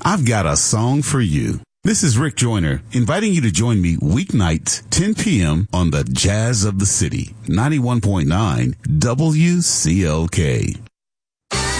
I've got a song for you. This is Rick Joyner, inviting you to join me weeknights, 10 p.m. on the Jazz of the City, 91.9 WCLK.